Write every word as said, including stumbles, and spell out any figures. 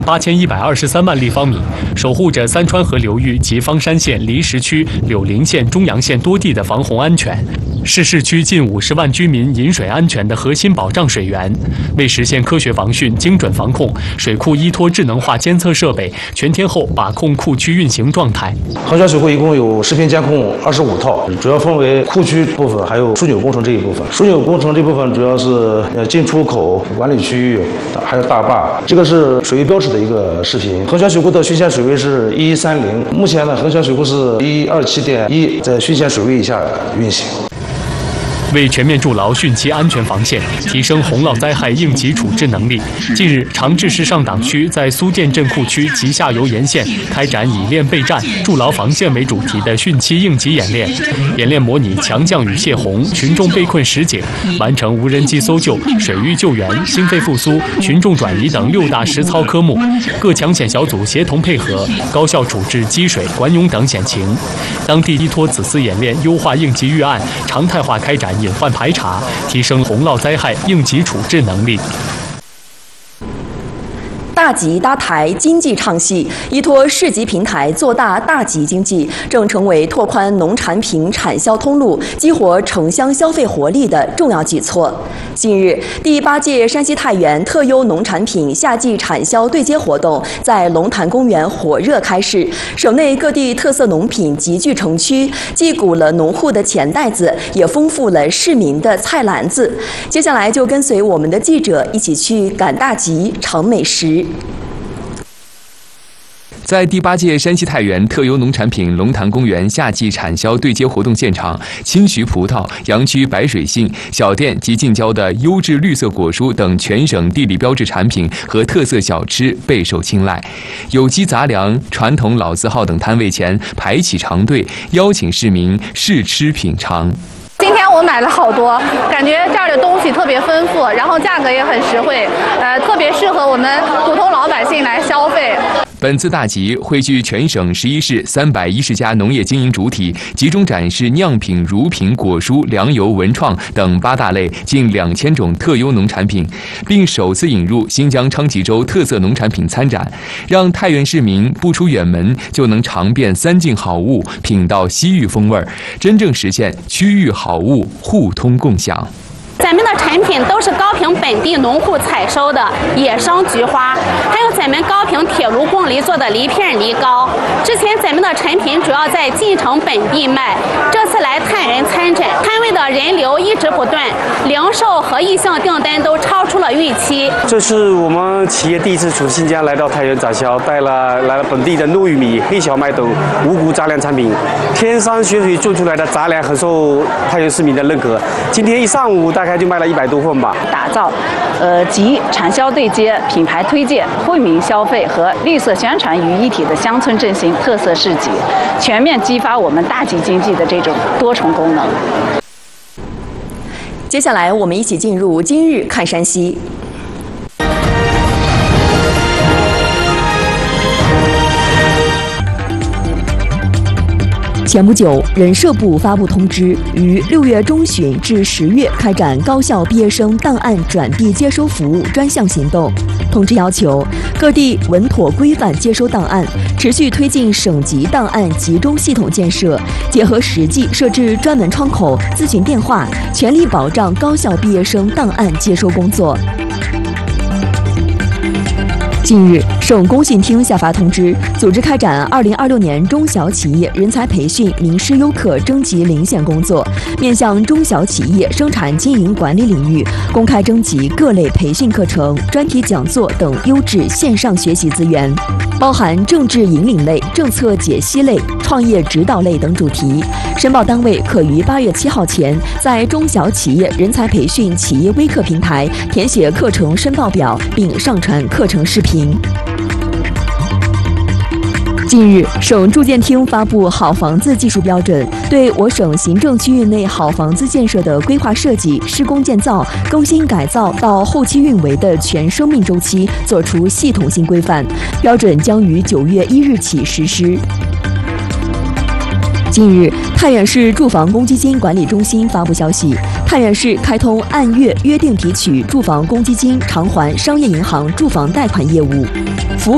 八千一百二十三万立方米，守护着三川河流域及方山县、离石区、柳林县、中阳县多地的防洪安全，是市区近五十万居民饮水安全的核心保障水源。为实现科学防汛、精准防控，水库依托智能化监测设备，全天候把控库区运行状态。 衡山水库一共有视频监控二十五套，主要分为库区部分，还有枢纽工程这一部分。枢纽工程这部分主要是呃进出口管理区域，还有大坝。这个是水位标尺的一个视频。衡山水库的汛限水位是一一三零，目前呢，衡山水库是一二七点一，在汛限水位以下运行。 为全面筑牢汛期安全防线，提升洪涝灾害应急处置能力，近日，长治市上党区在苏建镇库区及下游沿线开展以练备战、筑牢防线为主题的汛期应急演练。演练模拟强降雨泄洪、群众被困实景，完成无人机搜救、水域救援、心肺复苏、群众转移等六大实操科目。各抢险小组协同配合，高效处置积水、管涌等险情。当地依托此次演练，优化应急预案，常态化开展隐患排查，提升洪涝灾害应急处置能力。 大集搭台，经济唱戏，依托市集平台做大大集经济，正成为拓宽农产品产销通路、激活城乡消费活力的重要举措。近日，第八届山西太原特优农产品夏季产销对接活动在龙潭公园火热开市，省内各地特色农品集聚城区，既鼓了农户的钱袋子，也丰富了市民的菜篮子。接下来就跟随我们的记者一起去赶大集、尝美食。 在第八届山西太原特优农产品龙潭公园夏季产销对接活动现场，青徐葡萄、阳曲白水杏、小店及近郊的优质绿色果蔬等全省地理标志产品和特色小吃备受青睐。有机杂粮、传统老字号等摊位前排起长队，邀请市民试吃品尝。 今天我买了好多，感觉这儿的东西特别丰富，然后价格也很实惠，呃，特别适合我们普通老百姓来消费。 本次大集汇聚全省十一市三百一十家农业经营主体，集中展示酿品、乳品、果蔬、粮油、文创等八大类近两千种特优农产品，并首次引入新疆昌吉州特色农产品参展，让太原市民不出远门就能尝遍三晋好物，品到西域风味，真正实现区域好物互通共享。 咱们的产品都是高平本地农户采收的野生菊花，还有咱们高平铁炉供梨做的梨片梨膏。之前咱们的产品主要在晋城本地卖，这次来太原参展，摊位的人流一直不断，零售和意向订单都超出了预期。 这是我们企业第一次从新疆来到太原展销，带了来了本地的糯玉米、黑小麦等五谷杂粮产品，天山雪水种出来的杂粮很受太原市民的认可。今天一上午大概就卖了一百多份吧。 打造，呃，集产销对接、品牌推荐、惠民消费和绿色宣传于一体的乡村振兴特色市集，全面激发我们大集经济的这种多重功能。 接下来，我们一起进入今日看山西。前不久，人社部发布通知，于六月中旬至十月开展高校毕业生档案转递接收服务专项行动。通知要求各地稳妥规范接收档案，持续推进省级档案集中系统建设，结合实际设置专门窗口、咨询电话，全力保障高校毕业生档案接收工作。近日，省工信厅下发通知，组织开展二零二六年中小企业人才培训名师优课征集遴选工作，面向中小企业生产经营管理领域，公开征集各类培训课程、专题讲座等优质线上学习资源，包含政治引领类、政策解析类、创业指导类等主题。申报单位可于八月七号前在中小企业人才培训企业微课平台填写课程申报表，并上传课程视频。近日，省住建厅发布好房子技术标准，对我省行政区域内好房子建设的规划设计、施工建造、更新改造到后期运维的全生命周期作出系统性规范，标准将于九月一日起实施。近日，太原市住房公积金管理中心发布消息，太原市开通按月约定提取住房公积金偿还商业银行住房贷款业务，符